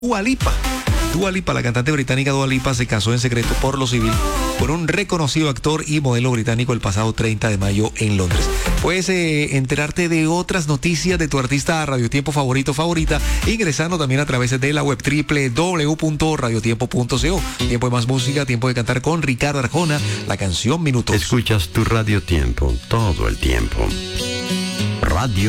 Dua Lipa. Dua Lipa, la cantante británica Dua Lipa, se casó en secreto por lo civil con un reconocido actor y modelo británico el pasado 30 de mayo en Londres. Puedes enterarte de otras noticias de tu artista radiotiempo favorita, ingresando también a través de la web www.radiotiempo.co. Tiempo de más música, tiempo de cantar con Ricardo Arjona, la canción Minutos. Escuchas tu Radio Tiempo todo el tiempo. Radio